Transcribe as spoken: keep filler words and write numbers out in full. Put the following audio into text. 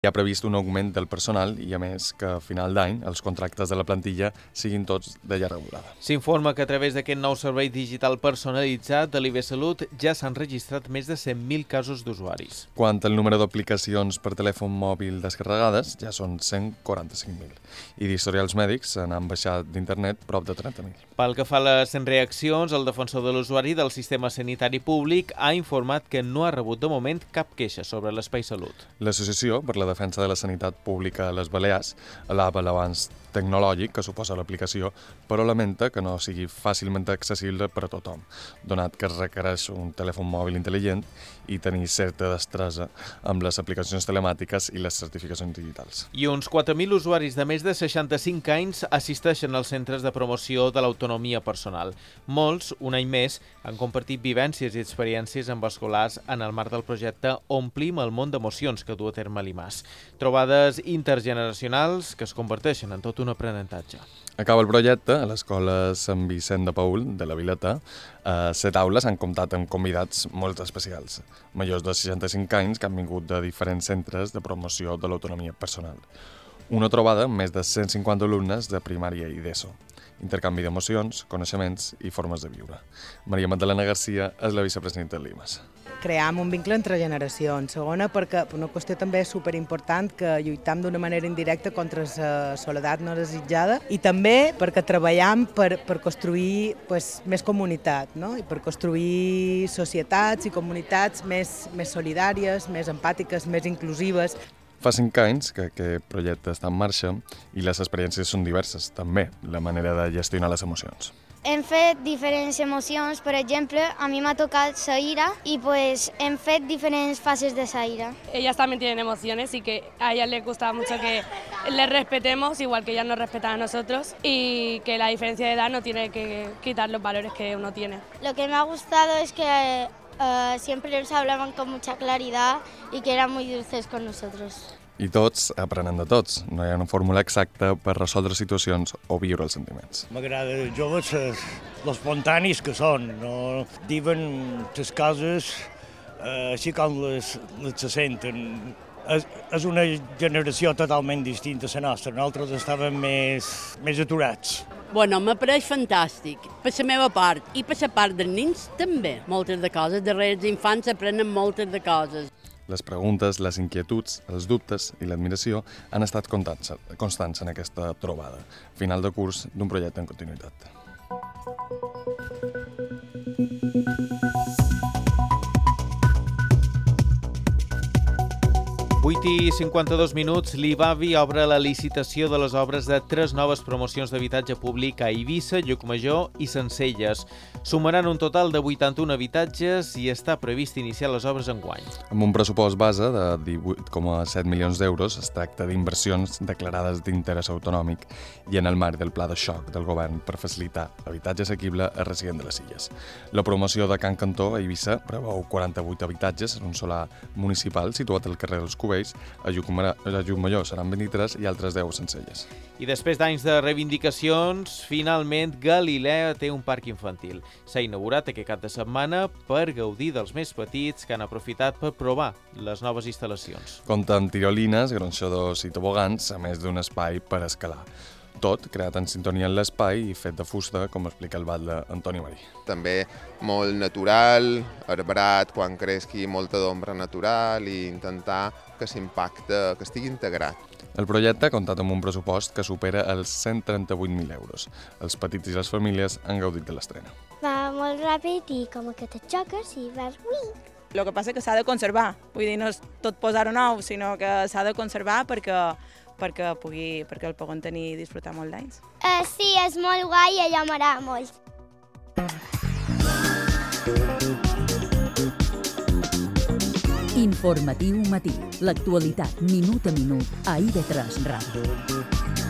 Hi ha previst un augment del personal i, a més, que a final d'any els contractes de la plantilla siguin tots de llarga durada. S'informa que a través d'aquest nou servei digital personalitzat de l'I B Salut ja s'han registrat més de cent mil casos d'usuaris. Quant al número d'aplicacions per telèfon mòbil descarregades, ja són cent quaranta-cinc mil. I d'historials mèdics se n'han baixat d'internet prop de trenta mil. Pel que fa a les reaccions, el defensor de l'usuari del sistema sanitari públic ha informat que no ha rebut de moment cap queixa sobre l'Espai Salut. L'Associació per la Defensa de la Sanitat Pública a les Balears alaba l'avanç tecnològic que suposa l'aplicació, però lamenta que no sigui fàcilment accessible per a tothom, donat que es requereix un telèfon mòbil intel·ligent i tenir certa destresa amb les aplicacions telemàtiques i les certificacions digitals. I uns quatre mil usuaris de més de seixanta-cinc anys assisteixen als centres de promoció de l'autonomia personal. Molts, un any més, han compartit vivències i experiències amb escolars en el marc del projecte Omplim el món d'emocions que du a terme l'I M A S. Trobades intergeneracionals que es converteixen en tot un aprenentatge. Acaba el projecte a l'Escola Sant Vicent de Paül de la Vileta. A set aules han comptat amb convidats molt especials, majors de seixanta-cinc anys que han vingut de diferents centres de promoció de l'autonomia personal. Una trobada amb més de cent cinquanta alumnes de primària i d'ESO. Intercanvi d'emocions, coneixements i formes de viure. Maria Magdalena Garcia és la vicepresidenta de l'I M A S. Cream un vincle entre generacions. Segona, perquè per una qüestió també superimportant que lluitam d'una manera indirecta contra la soledat no desitjada i també perquè treballem per, per construir pues, més comunitat, no? I per construir societats i comunitats més, més solidàries, més empàtiques, més inclusives. Fa cinc anys que aquest projecte està en marxa i les experiències són diverses, també, la manera de gestionar les emocions. Hem fet diferents emocions, per exemple, a mi m'ha tocat la ira y pues hem fet diferents fases de esa ira. Ellas también tienen emociones y que a ellas les gusta mucho que les respetemos, igual que ellas nos respetan a nosotros, y que la diferencia de edad no tiene que quitar los valores que uno tiene. Lo que me ha gustado es que uh, siempre nos hablaban con mucha claridad y que eran muy dulces con nosotros. I tots aprenent de tots. No hi ha una fórmula exacta per resoldre situacions o viure els sentiments. M'agrada els joves, els espontanis que són, no diuen les coses eh, així com les, les se senten. És, és una generació totalment distinta a la nostra, nosaltres estàvem més, més aturats. Bueno, m'apareix fantàstic, per la meva part, i per la part dels nens també. Moltes de coses, darrere els infants aprenen moltes de coses. Les preguntes, les inquietuds, els dubtes i l'admiració han estat constants en aquesta trobada, final de curs d'un projecte en continuïtat. vuit i cinquanta-dos minuts, l'Ibavi obre la licitació de les obres de tres noves promocions d'habitatge públic a Eivissa, Llucmajor i Sencelles. Sumaran un total de vuitanta-un habitatges i està previst iniciar les obres enguany. Amb un pressupost base de divuit coma set milions d'euros, es tracta d'inversions declarades d'interès autonòmic i en el marc del pla de xoc del govern per facilitar l'habitatge assequible a resident de les Illes. La promoció de Can Cantó a Eivissa preveu quaranta-vuit habitatges en un solar municipal situat al carrer dels Cubells. A Llucmajor seran vint-i-tres i altres deu a Sencelles. I després d'anys de reivindicacions, finalment Galilea té un parc infantil. S'ha inaugurat aquest cap de setmana per gaudir dels més petits que han aprofitat per provar les noves instal·lacions. Compta amb tirolines, gronxadors i tobogans, a més d'un espai per escalar. Tot creat en sintonia amb l'espai i fet de fusta, com explica el batlle Antoni Marí. També molt natural, arbrat, quan cresqui molta d'ombra natural i intentar que s'impacte, que estigui integrat. El projecte ha comptat amb un pressupost que supera els cent trenta-vuit mil euros. Els petits i les famílies han gaudit de l'estrena. Va molt ràpid i com que te xoques i vas ui. El que passa és que s'ha de conservar, vull dir, no és tot posar-ho nou, sinó que s'ha de conservar perquè perquè, pugui, perquè el puguin tenir i disfrutar molt d'anys. Uh, sí, és molt guai i allò m'agrada molt. Informatiu matí. L'actualitat minut a minut a I V tres Ràdio.